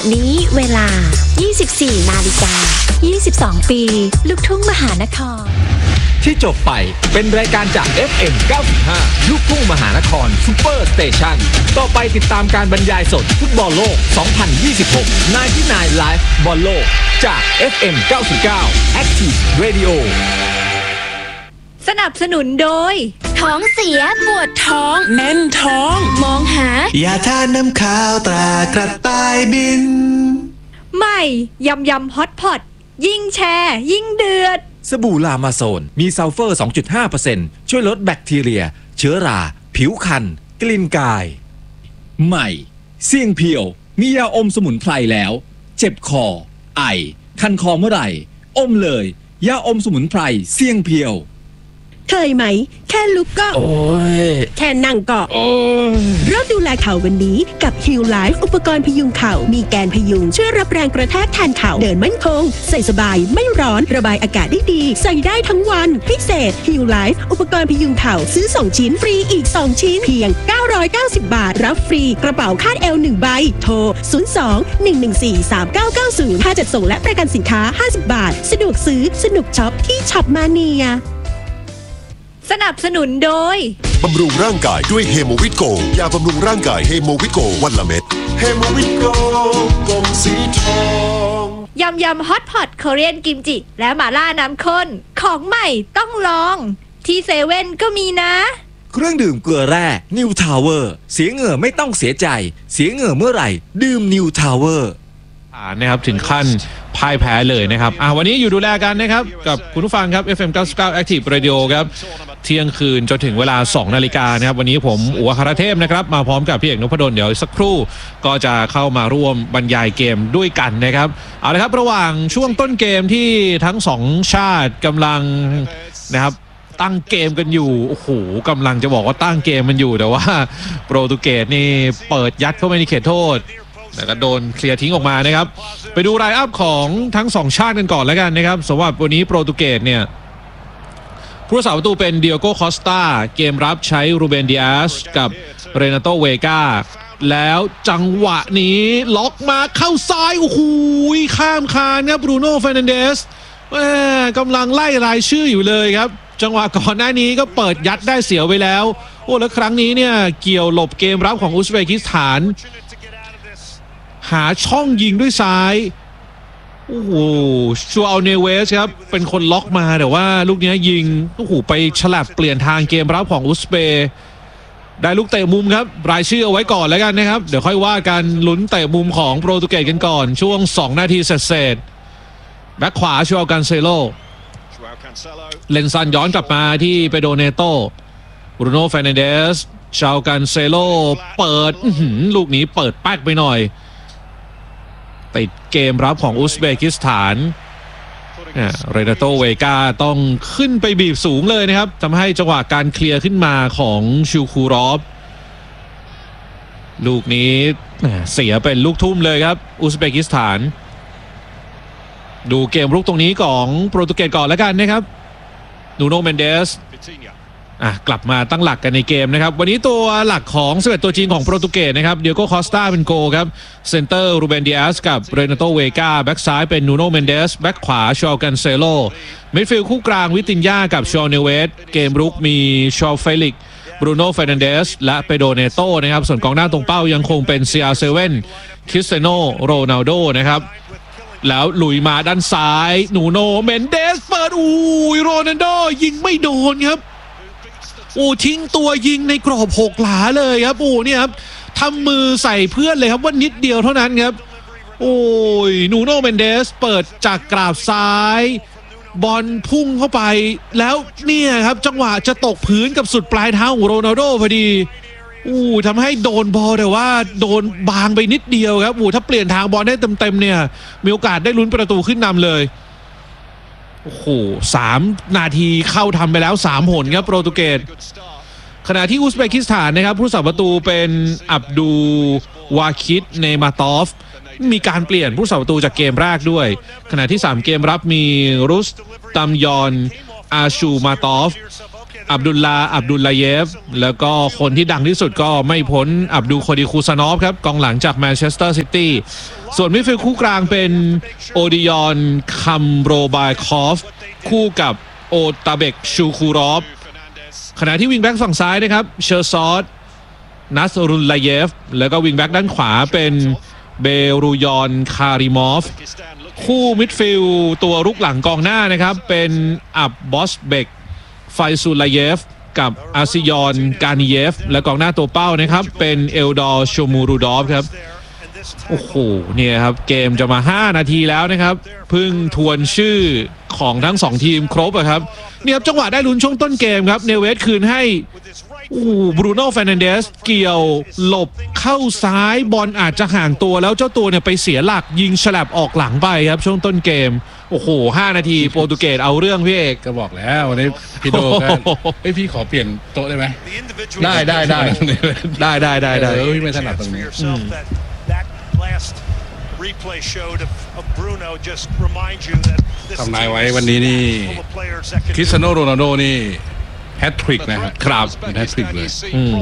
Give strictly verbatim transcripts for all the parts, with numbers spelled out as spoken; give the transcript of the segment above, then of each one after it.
นี้เวลา ยี่สิบสี่ นาฬิกา ยี่สิบสอง ปีลูกทุ่งมหานครที่จบไปเป็นรายการจาก เอฟ เอ็ม เก้าสิบห้า ลูกทุ่งมหานครซุปเปอร์สเตชันต่อไปติดตามการบรรยายสดฟุตบอลโลก สองพันยี่สิบหก ไนน์ตี้ไนน์ Live บอลโลกจาก เอฟ เอ็ม เก้าสิบเก้า Active Radio สนับสนุนโดยท้องเสียปวดท้องแน่นท้องมองหายาทานน้ำข้าวตรากระต่ายบินใหม่ยำยำฮอตพอตยิ่งแชร์ยิ่งเดือดสบู่ลามาโซนมีซัลเฟอร์ สองจุดห้าเปอร์เซ็นต์ ช่วยลดแบคทีเรียเชื้อราผิวคันกลิ่นกายใหม่เสี่ยงเพียวมียาอมสมุนไพรแล้วเจ็บคอไอคันคอเมื่อไหร่อมเลยยาอมสมุนไพรเสี่ยงเพียวเคยไหมแค่ลุกก็โอ้ยแค่นั่งก็โอ้ยเริ่มดูแลเข่าวันนี้กับ Heal Life อุปกรณ์พยุงเข่ามีแกนพยุงช่วยรับแรงกระแทกแทนเข่าเดินมั่นคงใส่สบายไม่ร้อนระบายอากาศได้ดีใส่ได้ทั้งวันพิเศษ Heal Life อุปกรณ์พยุงเข่าซื้อสองชิ้นฟรีอีกสองชิ้นเพียงเก้าร้อยเก้าสิบบาทรับฟรีกระเป๋าคาดเอวหนึ่งใบโทรศูนย์ สอง หนึ่ง หนึ่ง สี่ สาม เก้า เก้า ศูนย์ค่าจัดส่งและประกันสินค้าห้าสิบบาทสะดวกซื้อสนุกช็อปที่ช็อปมาเนียสนับสนุนโดยบำรุงร่างกายด้วยเฮโมวิตโกยาบำรุงร่างกายเฮโมวิตโกวันละเม็ดเฮโมวิตโกกล่องสีทองยำยำฮอตพอตโคเรียนกิมจิและหม่าล่าน้ำข้นของใหม่ต้องลองที่เซเว่นก็มีนะเครื่องดื่มเกลือแร่นิวทาวเวอร์เสียเหงื่อไม่ต้องเสียใจเสียเหงื่อเมื่อไหร่ดื่มนิวทาวเวอร์นะครับถึงขั้นพ่ายแพ้เลยนะครับอ่ะวันนี้อยู่ดูแลกันนะครับกับคุณผู้ฟังครับ เอฟ เอ็ม เก้าสิบเก้า Active Radio ครับเที่ยงคืนจนถึงเวลาสองนาฬิกานะครับวันนี้ผมอุวคารเทพนะครับมาพร้อมกับพี่เอกนพดลเดี๋ยวสักครู่ก็จะเข้ามาร่วมบรรยายเกมด้วยกันนะครับเอาละครับระหว่างช่วงต้นเกมที่ทั้งสองชาติกำลังนะครับตั้งเกมกันอยู่โอ้โหกำลังจะบอกว่าตั้งเกมมันอยู่แต่ว่าโปรตุเกสนี่เปิดยัดเข้าไปในเขตโทษแต่ก็โดนเคลียร์ทิ้งออกมานะครับไปดูไลน์อัพของทั้งสองชาติกันก่อนแล้วกันนะครับสำหรับวันนี้โปรตุเกสเนี่ยผู้รักษาประตูเป็นเดียโก้คอสตาเกมรับใช้รูเบนดิอาสกับเรนาโตเวกาแล้วจังหวะนี้ล็อกมาเข้าซ้ายโอ้โหข้ามคานครับบรูโน่เฟร์นันเดสกำลังไล่รายชื่ออยู่เลยครับจังหวะก่อนหน้านี้ก็เปิดยัดได้เสียวไปแล้วโอ้แล้วครั้งนี้เนี่ยเกี่ยวหลบเกมรับของอุซเบกิสถานหาช่องยิงด้วยซ้ายโอ้โหชัวอัลเนเวสครับเป็นคนล็อกมาแต่ว่าลูกนี้ยิงโอ้โหไปฉลับเปลี่ยนทางเกมรับของอุซเบย์ได้ลูกเตะมุมครับรายชื่อเอาไว้ก่อนแล้วกันนะครับเดี๋ยวค่อยว่ากันลุ้นเตะมุมของโปรตุเกสกันก่อนช่วงสองนาทีเศษแบ็คขวาชัวกันเซโลเลนซันย้อนกลับมาที่เปโดเนโตบรูโน่เฟร์นันเดสชาวกันเซโลเปิดลูกนี้เปิดแป๊กไปหน่อยติดเกมรับของอุซเบกิสถานเรนาโตเวกาต้องขึ้นไปบีบสูงเลยนะครับทำให้จังหวะการเคลียร์ขึ้นมาของชูคูรอฟลูกนี้เสียเป็นลูกทุ่มเลยครับอุซเบกิสถานดูเกมรุกตรงนี้ของโปรตุเกสก่อนแล้วกันนะครับนูโนเมนเดสอ่ะกลับมาตั้งหลักกันในเกมนะครับวันนี้ตัวหลักของสิบเอ็ดตัวจริงของโปรตุเกสนะครับเดียโก้คอสตาเป็นโกครับเซนเตอร์รูเบนดิอาสกับเรนาโตเวกาแบ็กซ้ายเป็นนูโนเมนเดสแบ็กขวาชอกันเซโลมิดฟิลด์คู่กลางวิตินญากับชอเนเวสเกมรุกมีชอเฟลิกบรูโน่เฟร์นันเดสและเปโดเนโตนะครับส่วนกองหน้าตรงเป้ายังคงเป็น ซี อาร์ เซเว่น คริสเตียโนโรนัลโดนะครับแล้วลุยมาด้านซ้ายนูโนเมนเดสเปิดอุ้ยโรนัลโดยิงไม่โดนครับโอ้ทิ้งตัวยิงในกรอบหกหลาเลยครับโอ้เนี่ยครับทำมือใส่เพื่อนเลยครับว่านิดเดียวเท่านั้นครับโอ้ยนูโน่เมนเดสเปิดจากกราบซ้ายบอลพุ่งเข้าไปแล้วเนี่ยครับจังหวะจะตกพื้นกับสุดปลายเท้าของโรนัลโดพอดีอู้ทำให้โดนบอลแต่ว่าโดนบางไปนิดเดียวครับอู้ถ้าเปลี่ยนทางบอลได้เต็มๆเนี่ยมีโอกาสได้ลุ้นประตูขึ้นนำเลยโอ้โหสามนาทีเข้าทำไปแล้วสามหนครับโปรตุเกสขณะที่อุซเบกิสถานนะครับผู้รักษาประตูเป็นอับดูวาคิดเนมาตอฟมีการเปลี่ยนผู้รักษาประตูจากเกมแรกด้วยขณะที่สามเกมรับมีรุสตัมยอนอาชูมาตอฟอับดุลลาอับดุลลาเยฟแล้วก็คนที่ดังที่สุดก็ไม่พ้นอับดุลโคดีคูซานอฟครับกองหลังจากแมนเชสเตอร์ซิตี้ส่วนมิดฟิลด์คู่กลางเป็นโอดิยอนคัมโรบายคอฟคู่กับโอตาเบกชูคูรอฟขณะที่วิงแบ็กฝั่งซ้ายนะครับเชอร์ซอดนัสรุลลาเยฟแล้วก็วิงแบ็กด้านขวาเป็นเบรูยอนคาริมอฟคู่มิดฟิลด์ตัวรุกหลังกองหน้านะครับเป็นอับบอสเบกไฟซูลาเยฟกับอาซิยอนกานิเยฟและกองหน้าตัวเป้านะครับเป็นเอลดอร์โชมูรูดอฟครับโอ้โหเนี่ยครับเกมจะมาห้านาทีแล้วนะครับเพิ่งทวนชื่อของทั้งสองทีมครบอะครับเนี่ยครับจังหวะได้ลุ้นช่วงต้นเกมครับเนเวสคืนให้โอ้บรูโน่เฟร์นันเดสเกี่ยวหลบเข้าซ้ายบอลอาจจะห่างตัวแล้วเจ้าตัวเนี่ยไปเสียหลักยิงฉลับออกหลังไปครับช่วงต้นเกมโอ้โหห้านาทีโปรตุเกสเอาเรื่องพี่เอกก็บอกแล้ววันนี้พี่โดก็เฮ้ยพี่ขอเปลี่ยนโต๊ะได้ไหมได้ได้ได้ได้ได้ได้ได้เฮ้ยไม่ถนัดตรงนี้ทำนายไว้วันนี้นี่คริสเตียโนโรนัลโดนี่แฮตทริกนะครับครับเป็นแฮตทริกเลย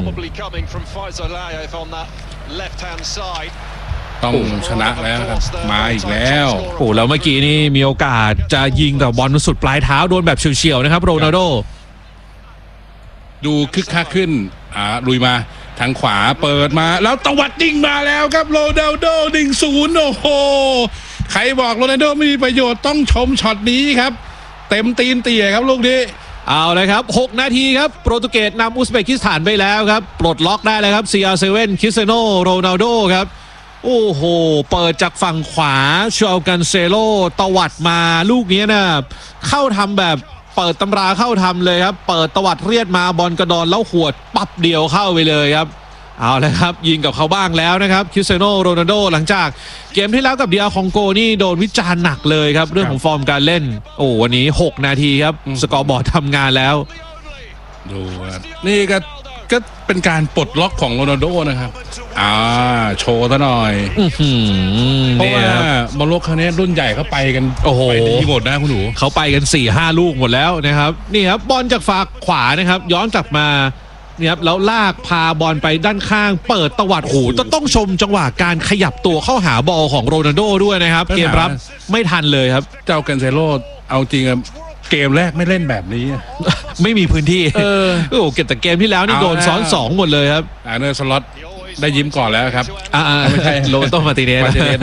ต้องชนะแล้วครับมาอีกแล้วโอ้แล้วเมื่อกี้นี่มีโอกาสจะยิงแต่บอลสุดปลายเท้าโดนแบบเฉียวๆนะครับโรนัลโดดูคึกคักขึ้นอ่าลุยมาทางขวาเปิดมาแล้วตวัดดิ่งมาแล้วครับโรนัลโดหนึ่งศูนย์โอ้โหใครบอกโรนัลโดไม่มีประโยชน์ต้องชมช็อตนี้ครับเต็มตีนเตี่ยครับลูกนี้เอาเลยครับหกนาทีครับโปรตุเกสนำอุซเบกิสถานไปแล้วครับปลดล็อกได้เลยครับ ซี อาร์ เซเว่น คริสเตียโนโรนัลโดครับโอ้โหเปิดจากฝั่งขวาชอลกันเซโลตวัดมาลูกนี้นะเข้าทำแบบเปิดตำราเข้าทำเลยครับเปิดตวัดเรียดมาบอลกระดอนแล้วหวดปับเดียวเข้าไปเลยครับเอาเลยครับยิงกับเขาบ้างแล้วนะครับคริสเตียโนโรนัลโดหลังจากเกมที่แล้วกับดีอาร์คองโกนี่โดนวิจารณ์หนักเลยครับเรื่องของฟอร์มการเล่นโอ้วันนี้หกนาทีครับสกอร์บอร์ดทำงานแล้วดูนี่ก็ก็เป็นการปลดล็อกของโรนัลโดนะครับอ่าโชว์ซะหน่อยเพราะว่าบอลโลกครั้งนี้รุ่นใหญ่เขาไปกันโอ้โหไปดีหมดนะคุณหนูเขาไปกัน สี่ห้า ลูกหมดแล้วนะครับนี่ครับบอลจากฝั่งขวานะครับย้อนกลับมาเนี่ยครับแล้วลากพาบอลไปด้านข้างเปิดตวัดหูต้องชมจังหวะการขยับตัวเข้าหาบอลของโรนัลโดด้วยนะครับเกมรับไม่ทันเลยครับเจ้ากันเซโลเอาจริงเกมแรกไม่เล่นแบบนี้ไม่มีพื้นที่เออโอ้เกมแต่เกมที่แล้วนี่โดนซ้อนสองหมดเลยครับอ่าเนอร์สล็อตได้ยิ้มก่อนแล้วครับอ่าไม่ใช่โรโตมาติเนส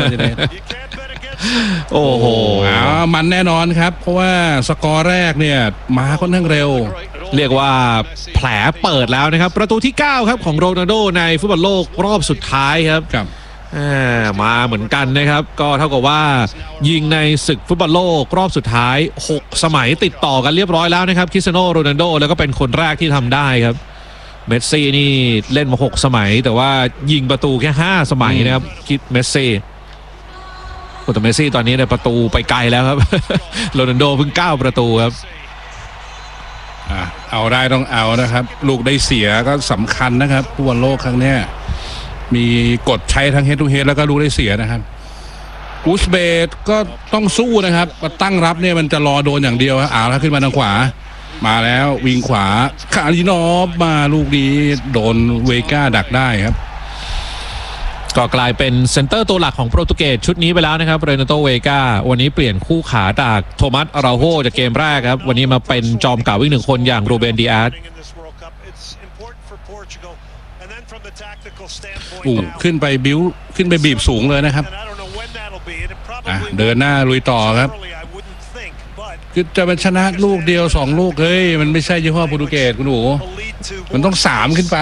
โอ้โหอ่ามันแน่นอนครับเพราะว่าสกอร์แรกเนี่ยมาค่อนข้างเร็วเรียกว่าแผลเปิดแล้วนะครับประตูที่เก้าครับของโรนัลโดในฟุตบอลโลกรอบสุดท้ายครับครับมาเหมือนกันนะครับก็เท่ากับว่ายิงในศึกฟุตบอลโลกรอบสุดท้ายหกสมัยติดต่อกันเรียบร้อยแล้วนะครับคริสเตียโนโรนัลโดแล้วก็เป็นคนแรกที่ทำได้ครับเมสซี่นี่เล่นมาหกสมัยแต่ว่ายิงประตูแค่ห้าสมัยนะครับคิดเมสซี่แต่เมสซี่ตอนนี้ในประตูไปไกลแล้วครับโรนัลโดเพิ่งเก้าประตูครับอ่ะเอาได้ต้องเอานะครับลูกได้เสียก็สำคัญนะครับฟุตบอลโลกครั้งนี้มีกดใช้ทั้งเฮดทูเฮดแล้วก็ลูกได้เสียนะครับอุซเบกก็ต้องสู้นะครับมาตั้งรับเนี่ยมันจะรอโดนอย่างเดียวครับเอาแล้วขึ้นมาทางขวามาแล้ววิ่งขวาคารินอฟมาลูกนี้โดนเวก้าดักได้ครับก็กลายเป็นเซนเตอร์ตัวหลักของโปรตุเกสชุดนี้ไปแล้วนะครับเรนาโตเวก้าวันนี้เปลี่ยนคู่ขาจากโทมัสอาราโฮจากเกมแรกครับวันนี้มาเป็นจอมเก่าอีกหนึ่งคนอย่างโรเบนดิอาสอู้ขึ้นไปบิ้วขึ้นไปบีบสูงเลยนะครับอ่ะเดินหน้าลุยต่อครับคือจะเป็นชนะลูกเดียวสองลูกเฮ้ยมันไม่ใช่ยี่ห้อโปรตุเกสคุณหนูมันต้องสามขึ้นไป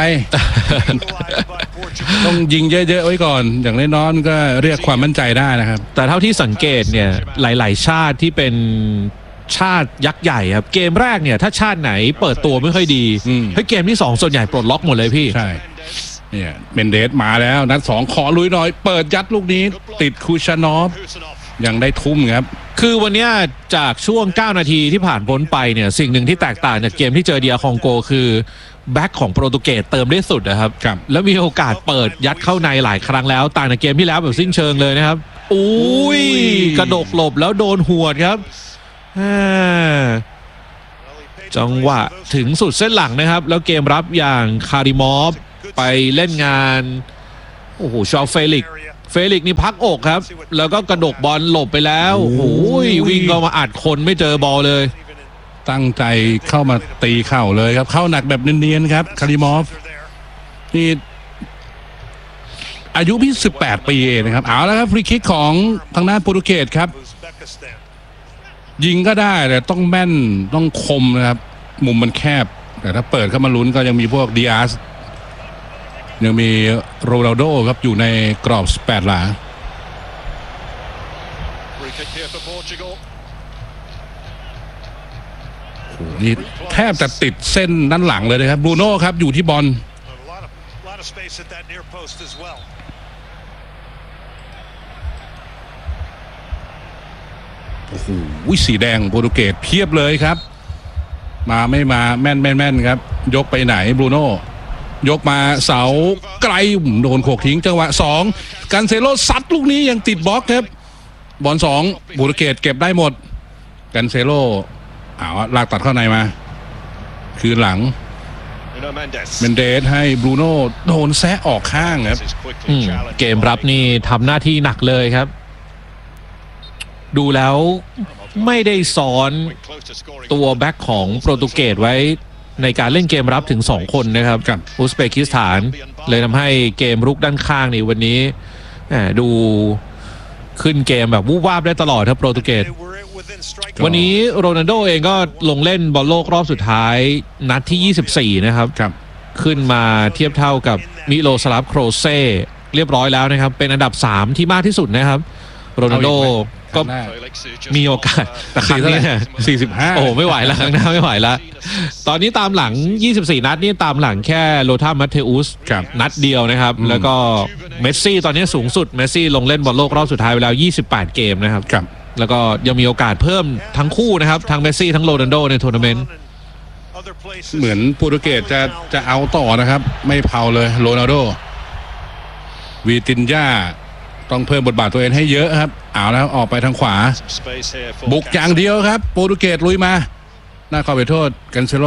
ต้องยิงเยอะๆไว้ก่อนอย่างน้อยๆก็เรียกความมั่นใจได้นะครับแต่เท่าที่สังเกตเนี่ยหลายๆชาติที่เป็นชาติยักษ์ใหญ่ครับเกมแรกเนี่ยถ้าชาติไหนเปิดตัวไม่ค่อยดีเฮ้ยเกมที่สองส่วนใหญ่ปลดล็อกหมดเลยพี่ใช่เนี่ยเมนเดสมาแล้วนัดสองขอลุยหน่อยเปิดยัดลูกนี้ติดคูชานอฟยังได้ทุ่มครับคือวันนี้จากช่วงเก้านาทีที่ผ่านพ้นไปเนี่ยสิ่งหนึ่งที่แตกต่างจากเกมที่เจอเดียคองโกคือแบ็คของโปรตุเกสเติมได้สุดนะครับแล้วมีโอกาสเปิดยัดเข้าในหลายครั้งแล้วต่างจากเกมที่แล้วแบบสิ้นเชิงเลยนะครับอุ้ยกระดกหลบแล้วโดนหัวครับจังหวะถึงสุดเส้นหลังนะครับแล้วเกมรับอย่างคาริมอฟไปเล่นงานโอ้โหชอเฟลิกเฟลิกนี่พักอกครับแล้วก็กระดกบอลหลบไปแล้วโอ้โหวิ่งเข้ามาอัดคนไม่เจอบอลเลยตั้งใจเข้ามาตีเข่าเลยครับเข้าหนักแบบเนียนๆครับคาริมอฟนี่อายุพี่สิบแปดปีเองนะครับเอาแล้วครับฟรีคิกของทางด้านโปรตุเกสครับยิงก็ได้แต่ต้องแม่นต้องคมนะครับมุมมันแคบแต่ถ้าเปิดเข้ามาลุ้นก็ยังมีพวกดิอาสยังมีโรนัลโดครับอยู่ในกรอบแปดหลาโอ้โหนี่แทบจะติดเส้นด้านหลังเลยนะครับบรูโน่ครับอยู่ที่บอลโอ้โหสีแดงโปรตุเกสเพียบเลยครับมาไม่มาแม่นแม่นแม่นครับยกไปไหนบรูโน่ยกมาเสาไกลโดนโขกทิ้งจังหวะสองกันเซโลซัดลูกนี้ยังติดบล็อกครับบอลสองโปรตุเกสเก็บได้หมดกันเซโลเอาลากตัดเข้าในมาคืนหลังเมนเดสให้บรูโน่โดนแซะออกข้างครับเกมรับนี่ทำหน้าที่หนักเลยครับดูแล้วไม่ได้ซ้อนตัวแบ็คของโปรตุเกสไว้ในการเล่นเกมรับถึงสองคนนะครับอุซเบกิสถานเลยทำให้เกมรุกด้านข้างนี่วันนี้ดูขึ้นเกมแบบวูบวาบได้ตลอดครับโปรตุเกสวันนี้โรนัลโดเองก็ลงเล่นบอลโลกรอบสุดท้ายนัดที่ยี่สิบสี่นะครับขึ้นมาเทียบเท่ากับมิโลสลาฟโครเซ่เรียบร้อยแล้วนะครับเป็นอันดับสามที่มากที่สุดนะครับโรนัลโดก็มีโอกาสแต่ครั้งนี้สี่สิบห้าโอ้ไม่ไหวแล้วครั้งหน้าไม่ไหวแล้วตอนนี้ตามหลังยี่สิบสี่นัดนี่ตามหลังแค่โลธามัตเทอุสนัดเดียวนะครับแล้วก็เมสซี่ตอนนี้สูงสุดเมสซี่ลงเล่นบอลโลกรอบสุดท้ายไปแล้วยี่สิบแปดเกมนะครับแล้วก็ยังมีโอกาสเพิ่มทั้งคู่นะครับทั้งเมสซี่ทั้งโรนัลโดในทัวร์นาเมนต์เหมือนโปรตุเกสจะจะเอาต่อนะครับไม่เผาเลยโรนัลโดวีตินญาต้องเพิ่มบทบาทตัวเองให้เยอะครับเอาแล้วออกไปทางขวาบุกอย่างเดียวครับโปรตุเกสลุยมาหน้าขอไปโทษกันเซโล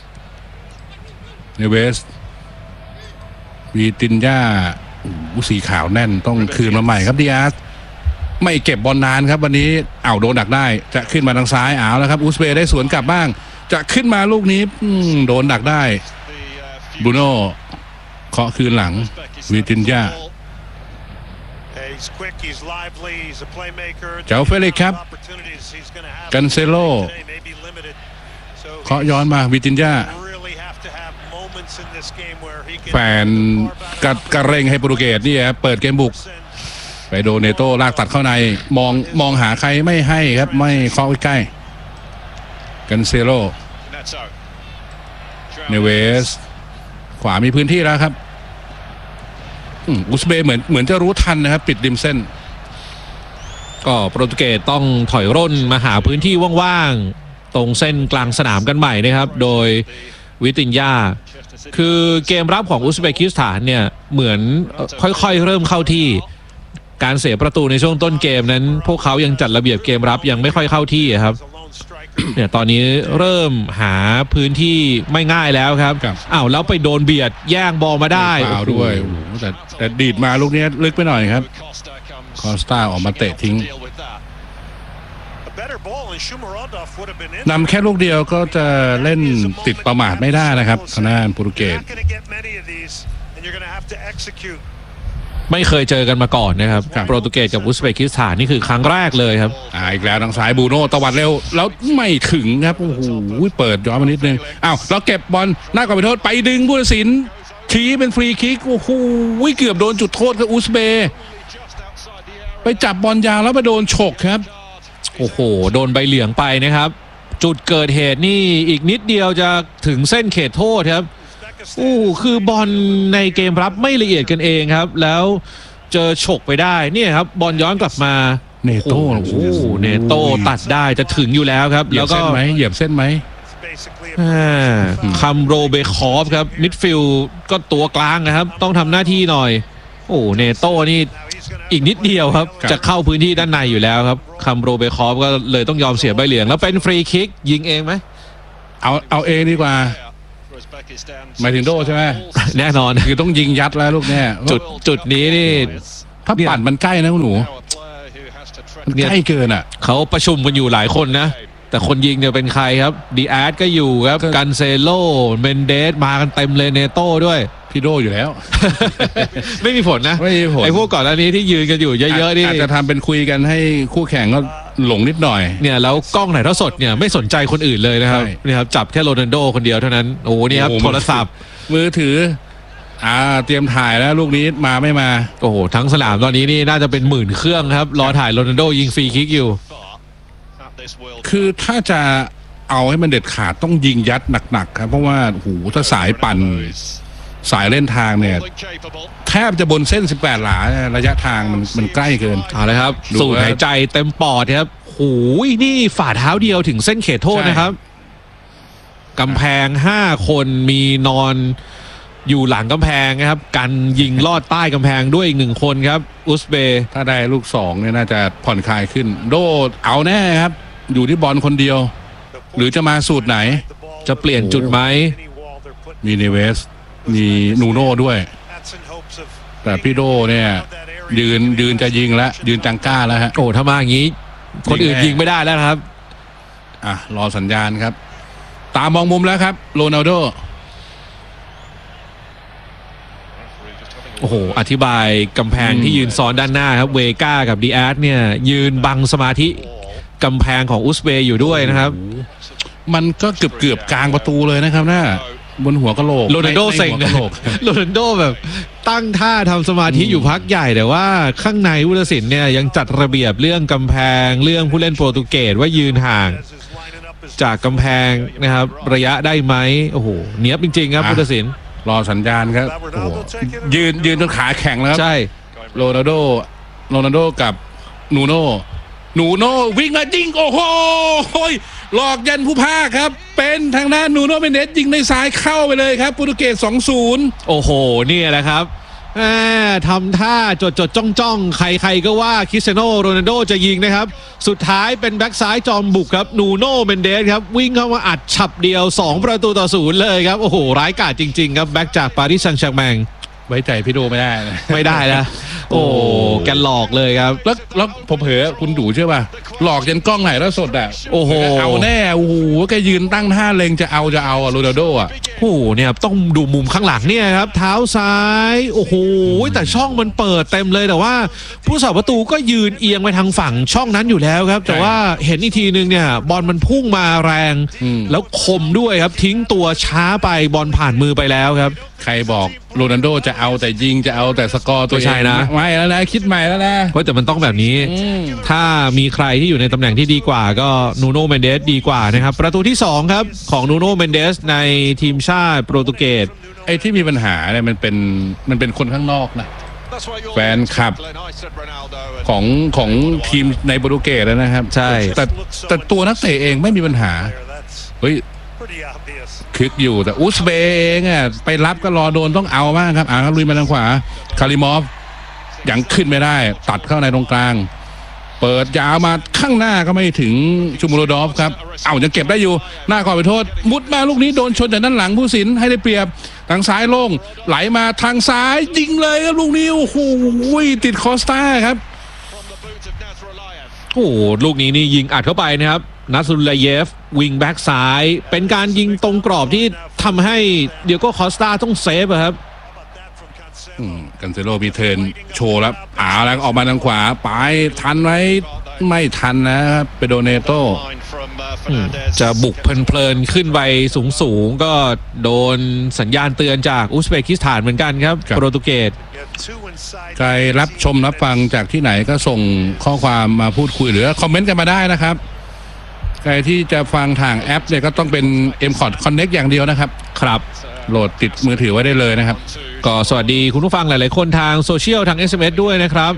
เนเวสวีตินญาสีขาวแน่นต้องคืนมาใหม่ครับดิอาสไม่เก็บบอลนานครับวันนี้เอาโดนดักได้จะขึ้นมาทางซ้ายเอาแล้วครับอุซเบย์ได้สวนกลับบ้างจะขึ้นมาลูกนี้โดนดักได้บรูโน่เคาะคืนหลังวีตินญาเจ้าเฟลิกครับกันเซโลเคาะย้อนมาวิตินญาแฟนกัดกระเร่งให้โปรตุเกสนี่ครับเปิดเกมบุกไปโดเนโต้ลากตัดเข้าในมองมองหาใครไม่ให้ครับไม่เคาะใกล้กันเซโลเนเวสขวามีพื้นที่แล้วครับอุซเบย์เหมือนเหมือนจะรู้ทันนะครับปิดริมเส้นก็โปรตุเกสต้องถอยร่นมาหาพื้นที่ว่างๆตรงเส้นกลางสนามกันใหม่นะครับโดยวิตินญาคือเกมรับของอุซเบกิสถานเนี่ยเหมือนค่อยๆเริ่มเข้าที่การเสียประตูในช่วงต้นเกมนั้นพวกเขายังจัดระเบียบเกมรับยังไม่ค่อยเข้าที่ครับเนี่ยตอนนี้เริ่มหาพื้นที่ไม่ง่ายแล้วครับอ้าวแล้วไปโดนเบียดแย่งบอลมาได้ฟาวด้วยแต่แต่ดีดมาลูกนี้ลึกไปหน่อยครับคอสตาออกมาเตะทิ้งนำแค่ลูกเดียวก็จะเล่นติดประมาทไม่ได้นะครับทางด้านโปรตุเกสไม่เคยเจอกันมาก่อนนะครับโปรตุเกสกับอุซเบกิสถานนี่คือครั้งแรกเลยครับอ่าอีกแล้วทางซ้ายบูโน่ตวัดเร็วแล้วไม่ถึงครับโอ้โหเปิดย้อนมานิดนึงอ้าวเราเก็บบอลหน้าก่อนไปโทษไปดึงผู้ตัดสินชี้เป็นฟรีคิกโอ้โหเกือบโดนจุดโทษกับอุซเบย์ไปจับบอลยาวแล้วไปโดนฉกครับโอ้โหโดนใบเหลืองไปนะครับจุดเกิดเหตุนี่อีกนิดเดียวจะถึงเส้นเขตโทษครับอู้คือบอลในเกมรับไม่ละเอียดกันเองครับแล้วเจอฉกไปได้เนี่ยครับบอลย้อนกลับมาเนโต้โอ้โหเนโต้ตัดได้จะถึงอยู่แล้วครับแล้วก็เหยียบเส้นไหมคัมโรเบคอฟครับมิดฟิลด์ก็ตัวกลางนะครับต้องทำหน้าที่หน่อยโอ้เนโต้นี่อีกนิดเดียวครับจะเข้าพื้นที่ด้านในอยู่แล้วครับคัมโรเบคอฟก็เลยต้องยอมเสียใบเหลืองแล้วเป็นฟรีคิกยิงเองไหมเอาเอาเองดีกว่าหมายถึงโดใช่ไหมแน่นอนคือต้องยิงยัดแล้วลูกเนี่ยจุดจุดนี้นี่ถ้าปั่นมันใกล้นะคุณหนูมันใกล้เกินอ่ะเขาประชุมกันอยู่หลายคนนะแต่คนยิงเนี่ยเป็นใครครับดีอาร์ตก็อยู่ครับกันเซโลเมนเดสมากันเต็มเลยเนโต้ด้วยพี่โดอยู่แล้วไม่มีผลนะไม่มีผลไอ้พวกก่อนหน้านี้ที่ยืนกันอยู่เยอะๆนี่อาจจะทำเป็นคุยกันให้คู่แข่งก็หลงนิดหน่อยเนี่ยแล้วกล้องถ่ายทอดสดเนี่ยไม่สนใจคนอื่นเลยนะครับนี่ครับจับแค่โรนัลโดคนเดียวเท่านั้นโอ้นี่ครับโทรศัพท์มือถืออ่าเตรียมถ่ายแล้วลูกนี้มาไม่มาโอ้โหทั้งสนามตอนนี้นี่น่าจะเป็นหมื่นเครื่องครับรอถ่ายโรนัลโดยิงฟรีคิกอยู่คือถ้าจะเอาให้มันเด็ดขาดต้องยิงยัดหนักๆครับเพราะว่าโหถ้าสายปั่นสายเล่นทางเนี่ยแทบจะบนเส้นสิบแปดหลาระยะทางมันมันใกล้เกินเอาเลยครับสูดหายใจเต็มปอดครับโอ้ยนี่ฝ่าเท้าเดียวถึงเส้นเขตโทษนะครับกำแพงห้าคนมีนอนอยู่หลังกำแพงนะครับกันยิงลอดใต้กำแพงด้วยอีกหนึ่งคนครับอุซเบย์ถ้าได้ลูกสองเนี่ยน่าจะผ่อนคลายขึ้นโดเอาแน่ครับอยู่ที่บอลคนเดียวหรือจะมาสูตรไหนจะเปลี่ยนจุดไหมมีเนเวสมีนูโน่ด้วยแต่พี่โดเนี่ยยืนยืนจะยิงแล้วยืนจังก้าแล้วฮะโอ้ถ้ามาอย่างนี้คนอื่นยิงไม่ได้แล้วครับอ่ะรอสัญญาณครับตามมองมุมแล้วครับโรนัลโดโอ้โหอธิบายกำแพงที่ยืนซ้อนด้านหน้าครับเวก้ากับดีอาร์ตเนี่ยยืนบังสมาธิกำแพงของอุซเบย์อยู่ด้วยนะครับมันก็เกือบเกือบกลางประตูเลยนะครับหน้าบนหัวกะโหลกโรนัลโดเซ็งโรนัลโดแบบตั้งท่าทำสมาธิอยู่พักใหญ่แต่ว่าข้างในผู้ตัดสินเนี่ยยังจัดระเบียบเรื่องกำแพงเรื่องผู้เล่นโปรตุเกสว่ายืนห่างจากกำแพงนะครับระยะได้ไหมโอ้โหเนียบจริงๆครับผู้ตัดสินรอสัญญาณครับโอ้โหยืนยืนจนขาแข็งแล้วใช่โรนัลโดโรนัลโดกับนูโน่นูโน่วิ่งมายิงโอ้โหหลอกยันผู้พากครับเป็นทางด้านนูโน่เมนเดสยิงในซ้ายเข้าไปเลยครับโปรตุเกส สองศูนย์โอ้โหนี่แหละครับทำท่าจดจดจ้องจ้องใครๆก็ว่าคริสเตียโนโรนัลโดจะยิงนะครับสุดท้ายเป็นแบ็กซ้ายจอมบุกครับนูโน่เมนเดสครับวิ่งเข้ามาอัดฉับเดียวสองประตูต่อศูนย์เลยครับโอ้โหร้ายกาจจริงๆครับแบ็กจากปารีสแซงต์แชร์แมงไว้ใจพี่โดไม่ได้ไม่ได้แล้วโอ้แกหลอกเลยครับแล้วแล้วผมเผลอคุณดูเชื่อป่ะหลอกยันกล้องไหนแล้วสดอ่ะโอ้โหเอาแน่โอ้โหแกยืนตั้งท่าเล็งจะเอาจะเอาอะโรนัลโดอ่ะโอ้โหเนี่ยต้องดูมุมข้างหลังเนี่ยครับเท้าซ้ายโอ้โหแต่ช่องมันเปิดเต็มเลยแต่ว่าผู้สาประตูก็ยืนเอียงไปทางฝั่งช่องนั้นอยู่แล้วครับแต่ว่าเห็นอีกทีนึงเนี่ยบอลมันพุ่งมาแรงแล้วคมด้วยครับทิ้งตัวช้าไปบอลผ่านมือไปแล้วครับใครบอกโรนัลโดจะเอาแต่ยิงจะเอาแต่สกอร์ตัวใช่นะไม่แล้วนะคิดใหม่แล้วนะเพราะแต่มันต้องแบบนี้ถ้ามีใครที่อยู่ในตำแหน่งที่ดีกว่าก็นูโน่เมนเดสดีกว่านะครับประตูที่สองครับของนูโน่เมนเดสในทีมชาติโปรตุเกสไอ้ที่มีปัญหาเนี่ยมันเป็นมันเป็นคนข้างนอกนะแฟนคลับของของทีมในโปรตุเกสนะครับใช่แต่แต่ตัวนักเตะเองไม่มีปัญหาเฮ้ยคึกอยู่แต่อุซเบย์เองอ่ะไปรับก็รอโดนต้องเอามากครับอ่าลุยมาทางขวาคาริมอฟยังขึ้นไม่ได้ตัดเข้าในตรงกลางเปิดยาวมาข้างหน้าก็ไม่ถึงชูมูโรดอฟครับเอายังเก็บได้อยู่หน้าขอไปโทษมุดมาลูกนี้โดนชนจากด้านหลังผู้สินให้ได้เปรียบทางซ้ายโล่งไหลมาทางซ้ายยิงเลยครับลูกนี้โอ้โหติดคอสตาครับโอ้โหลูกนี้นี่ยิงอัดเข้าไปนะครับนัสรุลลาเยฟวิงแบ็กซ้ายเป็นการยิงตรงกรอบที่ทำให้เดียโก้คอสตาต้องเซฟครับกันเซโลมีเทิร์นโชว์แล้วอ่าแล้วออกมาทางขวาไปทันไหมไม่ทันนะครับเปโดเนโตจะบุกเพลินๆขึ้นไปสูงๆก็โดนสัญญาณเตือนจากอุซเบกิสถานเหมือนกันครับโปรตุเกสใครรับชมรับฟังจากที่ไหนก็ส่งข้อความมาพูดคุยหรือคอมเมนต์กันมาได้นะครับใครที่จะฟังทางแอปเนี่ยก็ต้องเป็น เอ็ม คอร์ด Connect อย่างเดียวนะครับครับโหลดติดมือถือไว้ได้เลยนะครับก็สวัสดีคุณผู้ฟังหลายๆคนทางโซเชียลทาง เอส เอ็ม เอส ด้วยนะครับ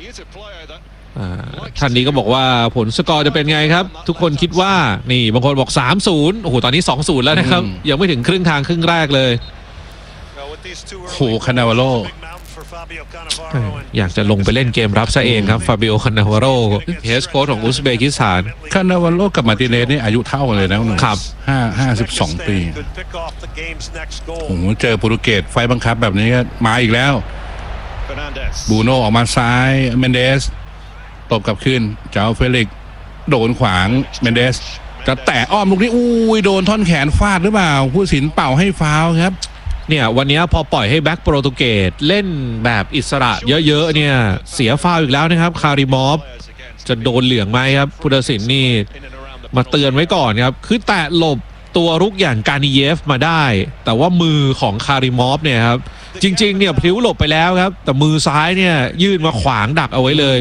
ท่านนี้ก็บอกว่าผลสกอร์จะเป็นไงครับทุกคนคิดว่านี่บางคนบอก สามศูนย์ โอ้โหตอนนี้ สองศูนย์ แล้วนะครับยังไม่ถึงครึ่งทางครึ่งแรกเลยโหคานาวาโลอยากจะลงไปเล่นเกมรับซะเองครับฟาบิโอ คานาวาโรเฮดโค้ชของอุซเบกิสถานคานาวาโรกับมาร์ติเนสนี่อายุเท่ากันเลยนะหนุ่มครับห้าห้าสิบสองปีผมเจอโปรตุเกสไฟบังคับแบบนี้ก็มาอีกแล้วบูโน่ออกมาซ้ายเมนเดสตบกลับขึ้นเจ้าเฟลิกซ์โดนขวางเมนเดสจะแตะอ้อมลูกนี้อุ้ยโดนท่อนแขนฟาดหรือเปล่าผู้ตัดสินเป่าให้ฟาวล์ครับเนี่ยวันนี้พอปล่อยให้แบ็กโปรตุเกสเล่นแบบอิสระเยอะๆเนี่ยเสียฟาวล์อีกแล้วนะครับคาริมอฟจะโดนเหลืองไหมครับผู้ตัดสินนี่มาเตือนไว้ก่อนครับคือแตะหลบตัวรุกอย่างกานิเยฟมาได้แต่ว่ามือของคาริมอฟเนี่ยครับจริงๆเนี่ยพลิ้วหลบไปแล้วครับแต่มือซ้ายเนี่ยยื่นมาขวางดักเอาไว้เลย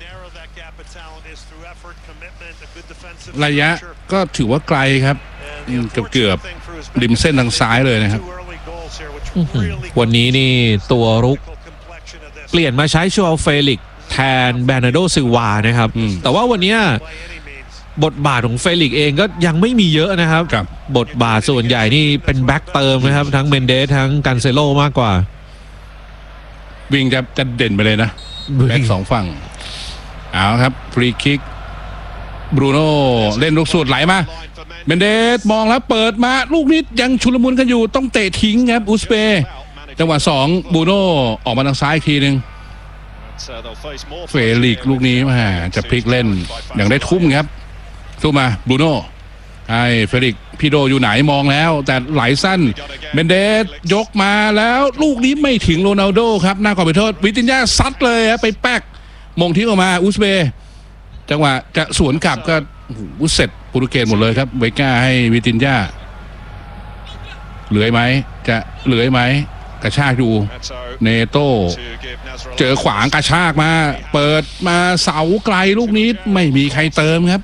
ระยะก็ถือว่าไกลครับเกือบเกือบริมเส้นทางซ้ายเลยนะครับวันนี้นี่ตัวรุกเปลี่ยนมาใช้ชัวเฟลิกแทนแบร์นาโดซิลวานะครับแต่ว่าวันนี้บทบาทของเฟลิกเองก็ยังไม่มีเยอะนะครับบทบาทส่วนใหญ่นี่เป็นแบ็กเติมนะครับทั้งเมนเดสทั้งกันเซโลมากกว่าวิ่งจะจะเด่นไปเลยนะแบ็กสองฝั่งเอาครับฟรีคิกบรูโน่เล่นลูกสูตรไหลมาเมนเดสมองแล้วเปิดมาลูกนี้ยังชุลมุนกันอยู่ต้องเตะทิ้งครับอุซเบย์จังหวะสองบรูโน่ออกมาทางซ้ายอีกทีหนึ่งเฟลิกลูกนี้มาจะพลิกเล่นอย่างได้ทุ่มครับทุ่มมาบรูโน่ไอ้เฟลิกพี่โดอยู่ไหนมองแล้วแต่ไหลสั้นเมนเดสยกมาแล้วลูกนี้ไม่ถึงโรนัลโดครับหน้ากรอบไปโทษวิตินญาซัดเลยไปแป๊กมงทิ้งออกมาอุซเบย์จังหวะจะสวนกลับก็อุเสร็จโปรตุเกสหมดเลยครับเวก้าให้วิตินญาเหลือไหมจะเหลือไหมกระชากดูเนโต้เจอขวางกระชากมาเปิดมาเสาไกลลูกนี้ไม่มีใครเติมครับ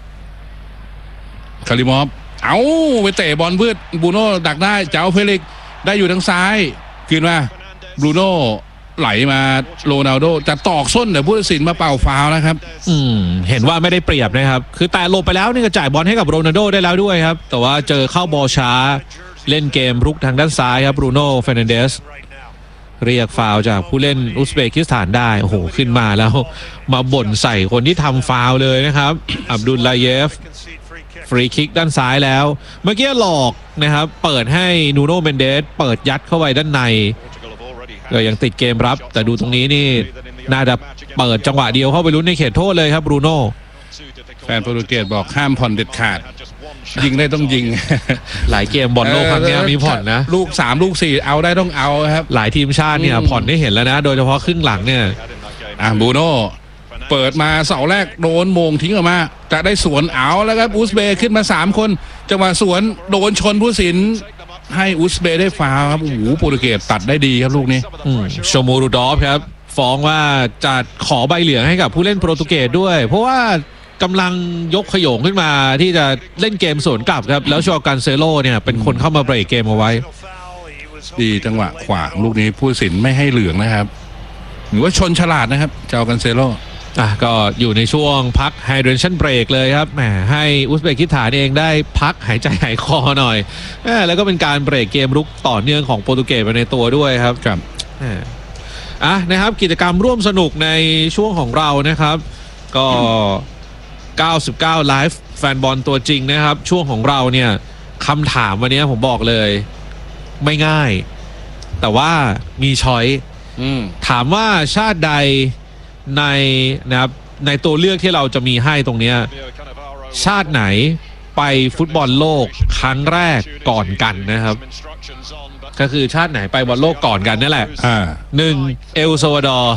คาริมอฟเอาไปเตะบอลพืชบรูโน่ดักได้เจ้าเฟลิกได้อยู่ทางซ้ายคืนมาบรูโน่ไหลมาโรนัลโดจะตอกส้นแต่ผู้ตัดสินมาเป่าฟาวล์นะครับอืมเห็นว่าไม่ได้เปรียบนะครับคือแต่หลบไปแล้วนี่ก็จ่ายบอลให้กับโรนัลโดได้แล้วด้วยครับแต่ว่าเจอเข้าบอลช้าเล่นเกมรุกทางด้านซ้ายครับบรูโน่เฟร์นันเดสเรียกฟาวล์จากผู้เล่นอุซเบกิสถานได้โอ้โหขึ้นมาแล้วมาบ่นใส่คนที่ทำฟาวล์เลยนะครับอับดุลลาเยฟฟรีคิกด้านซ้ายแล้วเมื่อกี้หลอกนะครับเปิดให้นูโน่เมนเดสเปิดยัดเข้าไปด้านในก็ยังติดเกมรับแต่ดูตรงนี้นี่น่าจะเปิดจังหวะเดียวเข้าไปลุ้นในเขตโทษเลยครับบรูโน่แฟนโปรตุเกสบอกห้ามผ่อนเด็ดขาดยิงได้ต้องยิงหลายเกมบอลโลกครั้งนี้มีผ่อนนะลูกสามลูกสี่เอาได้ต้องเอาครับหลายทีมชาติเนี่ยผ่อนได้เห็นแล้วนะโดยเฉพาะครึ่งหลังเนี่ยอ่ะบรูโน่เปิดมาเสาแรกโดนโมงทิ้งออกมาจะได้สวนเอาแล้วครับอุซเบย์ขึ้นมาสามคนจังหวะสวนโดนชนผู้สินให้อุซเบย์ได้ฟาวล์ครับโอ้โหโปรตุเกสตัดได้ดีครับลูกนี้โชโมรูดอฟครับฟ้องว่าจะขอใบเหลืองให้กับผู้เล่นโปรตุเกสด้วยเพราะว่ากำลังยกขโยงขึ้นมาที่จะเล่นเกมสวนกลับครับแล้วชอกันเซโลเนี่ยเป็นคนเข้ามาเบรกเกมเอาไว้ดีจังหวะขวางลูกนี้ผู้สินไม่ให้เหลืองนะครับหรือว่าชนฉลาดนะครับชอกันเซโลอ่ะก็อยู่ในช่วงพักไฮเดรชั่นเบรกเลยครับแหมให้อุซเบกิสถานเองได้พักหายใจหายคอหน่อยแล้วก็เป็นการเบรกเกมรุกต่อเนื่องของโปรตุเกสไปในตัวด้วยครับครับอ่ะนะครับกิจกรรมร่วมสนุกในช่วงของเรานะครับก็เก้าสิบเก้าไลฟ์แฟนบอลตัวจริงนะครับช่วงของเราเนี่ยคำถามวันนี้ผมบอกเลยไม่ง่ายแต่ว่ามีช้อยถามว่าชาติใดในนะครับในตัวเลือกที่เราจะมีให้ตรงนี้ชาติไหนไปฟุตบอลโลกครั้งแรกก่อนกันนะครับก็คือชาติไหนไปบอลโลกก่อนกันนั่นแหละหนึ่งเอลซัลวาดอร์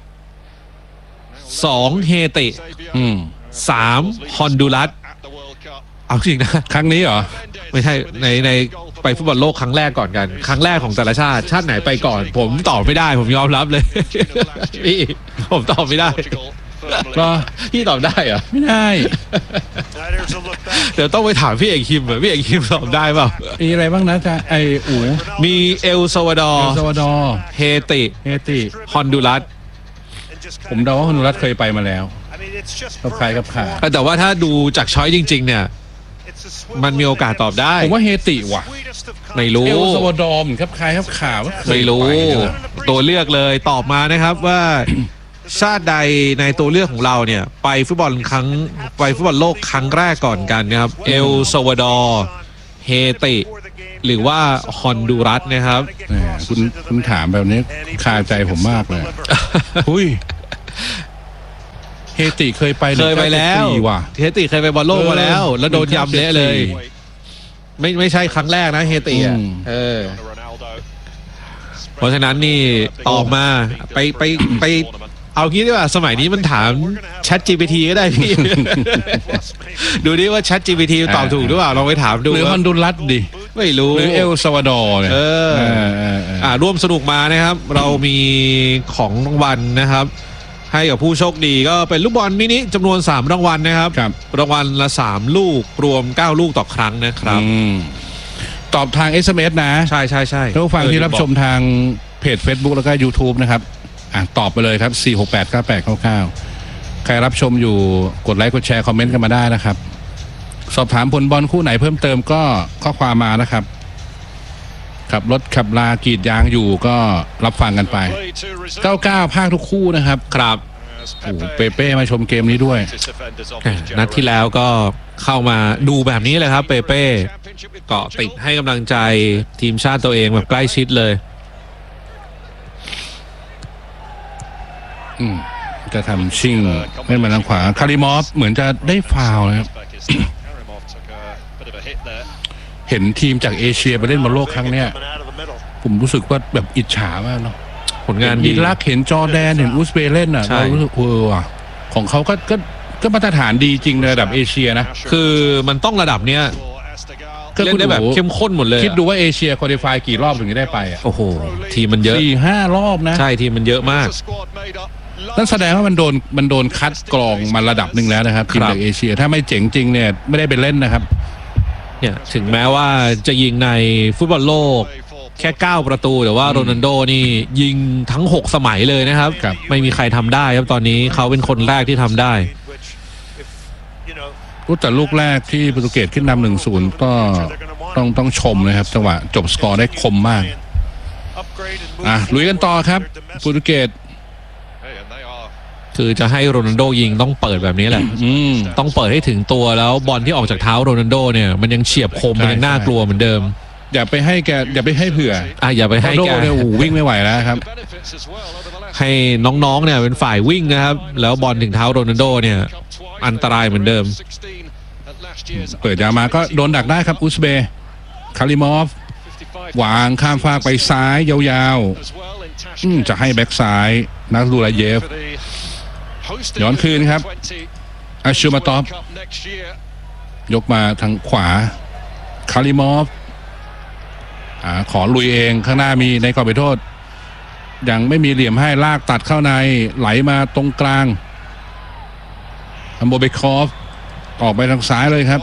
สองเฮติสามฮอนดูรัสเอาจริงนะครั้งนี้เหรอไม่ใช่ในในไปฟุตบอลโลกครั้งแรกก่อนกันครั้งแรกของแต่ละชาติชาติไหนไปก่อนผมตอบไม่ได้ผมยอมรับเลยพี่ผมตอบไม่ได้ก็พี่ตอบได้เหรอไม่ได้เดี๋ยวต้องไปถามพี่เอกคิมเหรอพี่เอกคิมตอบได้เปล่ามีอะไรบ้างนะจ๊ะไออู๋มีเอลซัลวาดอร์เอลซัลวาดอร์เฮติเฮติฮอนดูรัสผมเดาว่าฮอนดูรัสเคยไปมาแล้วกับใครกับขาแต่ว่าถ้าดูจากช้อยจริงๆเนี่ยมันมีโอกาสตอบได้ผมว่าเฮติว่ะไม่รู้เอลซาวาดอร์เหมือนครับใครครับข่าวไม่รู้ตัวเลือกเลยตอบมานะครับว่าชาติใดในตัวเลือกของเราเนี่ยไปฟุตบอลครั้งไปฟุตบอลโลกครั้งแรกก่อนกันนะครับเอลซาวาดอร์เฮติหรือว่าฮอนดูรัสนะครับคุณคุณถามแบบนี้คาใจผมมากเลยอุ้ยเฮติเคยไปเคยไปแล้วเฮติเคยไปบอลโลกมาแล้วแล้วโดนยำเละเลยไม่ไม่ใช่ครั้งแรกนะเฮติอ่ะเออเพราะฉะนั้นนี่ตอบมาไปไปไปเอางี้ดีกว่าสมัยนี้มันถาม Chat จี พี ที ก็ได้พี่ ดูดิว่า Chat จี พี ที ตอบถูกหรือเปล่าลองไปถามดูหรือฮอนดูรัสดิไม่รู้หรือเอลซาวาดอร์เนี่ยเอออ่าร่วมสนุกมานะครับเรามีของรางวัลนะครับให้กับผู้โชคดีก็เป็นลูกบอลมินิจำนวนสามรางวัลนะครับรางวัลละสามลูกรวมเก้าลูกต่อครั้งนะครับตอบทาง เอส เอ็ม เอส นะใช่ใช่ใช่ทุกฟังที่รับชมทางเพจ Facebook แล้วก็ YouTube นะครับอ่ะตอบไปเลยครับสี่ หก แปด เก้า แปด เก้า เก้าใครรับชมอยู่กดไลค์กดแชร์คอมเมนต์กันมาได้นะครับสอบถามผลบอลคู่ไหนเพิ่มเติมก็ข้อความมานะครับขับรถขับลากรีดยางอยู่ก็รับฟังกันไปเก้าเก้าภาคทุกคู่นะครับครับโอ้เปเป้มาชมเกมนี้ด้วยนัดที่แล้วก็เข้ามาดูแบบนี้เลยครับเปเป้เกาะติดให้กำลังใจทีมชาติตัวเองแบบใกล้ชิดเลยอืมจะทำชิ่งเล่นมาทางขวาคาริมอฟเหมือนจะได้ฟาวล์นะครับ เห็นทีมจากเอเชียไปเล่นบอลโลกครั้งเนี้ยผมรู้สึกว่าแบบอิจฉามากเนาะผลงานดีอิรักเห็นจอร์แดนเห็นอุซเบย์เล่นอ่ะเรารู้สึกเออว่ะของเขาก็ก็ก็มาตรฐานดีจริงในระดับเอเชียนะคือมันต้องระดับเนี้ยเล่นได้แบบเข้มข้นหมดเลยคิดดูว่าเอเชียควอลิฟายกี่รอบถึงจะได้ไปอ่ะโอ้โหทีมมันเยอะสี่ห้ารอบนะใช่ทีมมันเยอะมากนั่นแสดงว่ามันโดนมันโดนคัดกรองมาระดับหนึ่งแล้วนะครับทีมจากเอเชียถ้าไม่เจ๋งจริงเนี่ยไม่ได้ไปเล่นนะครับเนี่ยถึงแม้ว่าจะยิงในฟุตบอลโลกแค่เก้าประตูแต่ว่าโรนัลโดนี่ยิงทั้งหกสมัยเลยนะครับไม่มีใครทำได้ครับตอนนี้เขาเป็นคนแรกที่ทำได้รู้แต่ลูกแรกที่โปรตุเกสขึ้นนำหนึ่งศูนย์ก็ต้องต้องชมนะครับจังหวะจบสกอร์ได้คมมากอ่ะลุยกันต่อครับโปรตุเกสคือจะให้โรนัลโดยิงต้องเปิดแบบนี้แหละต้องเปิดให้ถึงตัวแล้วบอลที่ออกจากเท้าโรนัลโดเนี่ยมันยังเฉียบคมมันยังน่ากลัวเหมือนเดิมอย่าไปให้แกอย่าไปให้เผื่ออ่ะอย่าไปให้แกเนี่ยโอ้โหวิ่งไม่ไหวแล้วครับให้น้องๆเนี่ยเป็นฝ่ายวิ่งนะครับแล้วบอลถึงเท้าโรนัลโดเนี่ยอันตรายเหมือนเดิมเปิดยาวมาก็โดนดักได้ครับอุซเบย์คาริมอฟวางข้ามฟากไปซ้ายยาวๆจะให้แบ็กซ้ายนักลูลาเยฟย้อนคืนครับอาชูมาตอฟยกมาทางขวาคาริมอฟอ่าขอลุยเองข้างหน้ามีในกรอบเขตโทษยังไม่มีเหลี่ยมให้ลากตัดเข้าในไหลมาตรงกลางอัมโบเบคอฟออกไปทางซ้ายเลยครับ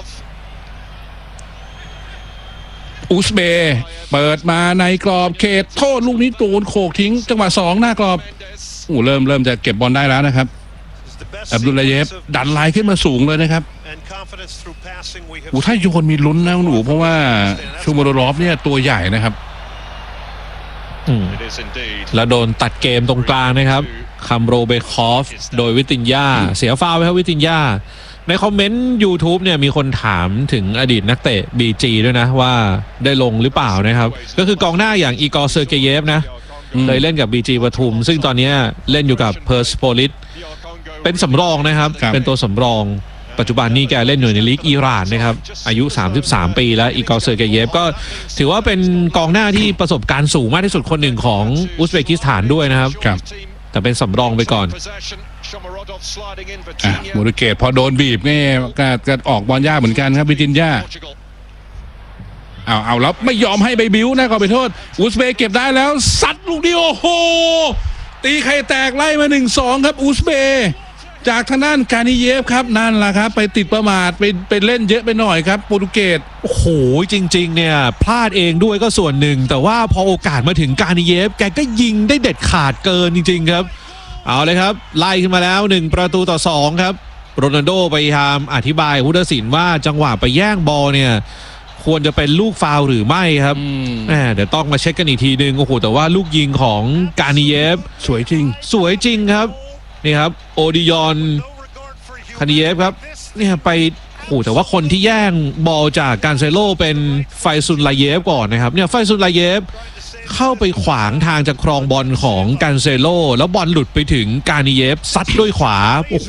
อุซเบย์เปิดมาในกรอบเขตโทษลูกนี้ตูนโขกทิ้งจังหวะสองหน้ากรอบอู้เริ่มเริ่มจะเก็บบอลได้แล้วนะครับอับดุลลาเยฟดันไลน์ขึ้นมาสูงเลยนะครับอู้ถ้าโยนมีลุ้นนะหนูเพราะว่าชูโมโดรอฟเนี่ยตัวใหญ่นะครับแล้วโดนตัดเกมตรงกลางนะครับคัมโรเบคอฟโดยวิตินยาเสียฟาวล์ไปครับวิตินยาในคอมเมนต์ YouTube เนี่ยมีคนถามถึงอดีตนักเตะ บี จี ด้วยนะว่าได้ลงหรือเปล่านะครับก็คือกองหน้าอย่างอีกอร์เซอร์เกเยฟนะเคยเล่นกับ บี จี ปทุมซึ่งตอนนี้เล่นอยู่กับเพอร์สโพลิสเป็นสำรองนะครับเป็นตัวสำรองปัจจุบันนี้แกเล่นอยู่ในลีกอิหร่านนะครับอายุสามสิบสามปีแล้วอีกอร์เซอร์เกเยฟก็ถือว่าเป็นกองหน้าที่ประสบการณ์สูงมากที่สุดคนหนึ่งของอุซเบกิสถานด้วยนะครับแต่เป็นสำรองไปก่อนอ่ะโปรตุเกสพอโดนบีบนี่ก็ก็ออกบอลยากเหมือนกันครับวิตินยาเอาเอาแล้วไม่ยอมให้ใบบิ้วนะก็ไปโทษอุซเบย์เก็บได้แล้วซัดลูกนี้โอ้โหตีไข่แตกไล่มา หนึ่งสอง ครับอุซเบย์จากทางด้านกานิเยฟครับนั่นแหละครับไปติดประมาทไปไปเล่นเยอะไปหน่อยครับโปรตุเกสโอ้โหจริงๆเนี่ยพลาดเองด้วยก็ส่วนหนึ่งแต่ว่าพอโอกาสมาถึงกานิเยฟแกก็ยิงได้เด็ดขาดเกินจริงๆครับเอาเลยครับไล่ขึ้นมาแล้วหนึ่งประตูต่อสองครับโรนัลโดพยายามอธิบายผู้ตัดสินว่าจังหวะไปแย่งบอลเนี่ยควรจะเป็นลูกฟาวล์หรือไม่ครับแหมเดี๋ยวต้องมาเช็คกันอีกทีนึงโอ้โหแต่ว่าลูกยิงของกานิเยฟสวยจริงสวยจริงครับนี่ครับโอดิยอนคานิเยฟครับเนี่ยไปโอ้แต่ว่าคนที่แย่งบอลจากการเซโลเป็นไฟซุนลาเยฟก่อนนะครับเนี่ยไฟซุนลาเยฟเข้าไปขวางทางจากครองบอลของการเซโลแล้วบอลหลุดไปถึงกานิเยฟซัดด้วยขวา